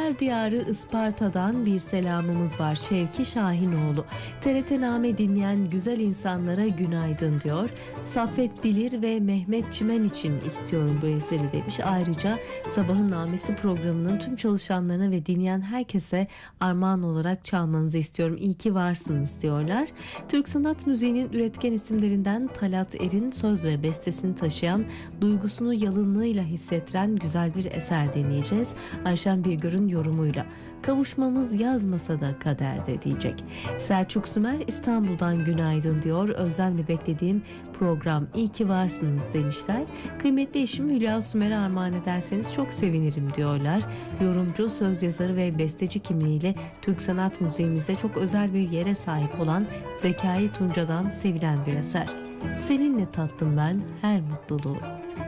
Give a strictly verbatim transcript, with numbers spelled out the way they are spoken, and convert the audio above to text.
Şiirler Diyarı Isparta'dan bir selamımız var. Şevki Şahinoğlu. T R T Name dinleyen güzel insanlara günaydın diyor. Saffet Bilir ve Mehmet Çimen için istiyorum bu eseri demiş. Ayrıca Sabahın Namesi programının tüm çalışanlarına ve dinleyen herkese armağan olarak çalmanızı istiyorum. İyi ki varsınız diyorlar. Türk sanat müziğinin üretken isimlerinden Talat Er'in söz ve bestesini taşıyan, duygusunu yalınlığıyla hissettiren güzel bir eser dinleyeceğiz. Ayşen Birgör'ün yorumuyla. Kavuşmamız yazmasa da kaderde diyecek. Selçuk Sümer İstanbul'dan günaydın diyor. Özlemle beklediğim program, iyi ki varsınız demişler. Kıymetli eşim Hülya Sümer'e armağan ederseniz çok sevinirim diyorlar. Yorumcu, söz yazarı ve besteci kimliğiyle Türk sanat müziğimizde çok özel bir yere sahip olan Zekai Tunca'dan sevilen bir eser. Seninle tattım ben her mutluluğu.